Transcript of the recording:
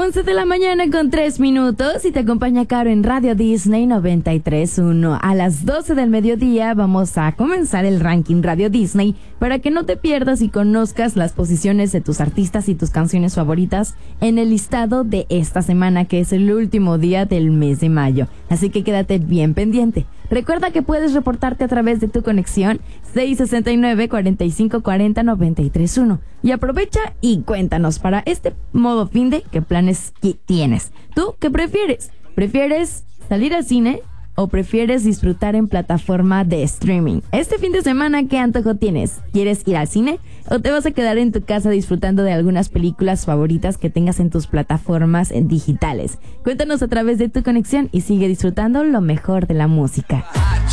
11 de la mañana con 3 minutos y te acompaña Caro en Radio Disney 93.1. A las 12 del mediodía vamos a comenzar el ranking Radio Disney para que no te pierdas y conozcas las posiciones de tus artistas y tus canciones favoritas en el listado de esta semana, que es el último día del mes de mayo. Así que quédate bien pendiente. Recuerda que puedes reportarte a través de tu conexión 669-4540-931. Y aprovecha y cuéntanos para este modo fin de qué planes tienes. ¿Tú qué prefieres? ¿Prefieres salir al cine o prefieres disfrutar en plataforma de streaming? Este fin de semana, ¿qué antojo tienes? ¿Quieres ir al cine o te vas a quedar en tu casa disfrutando de algunas películas favoritas que tengas en tus plataformas digitales? Cuéntanos a través de tu conexión y sigue disfrutando lo mejor de la música.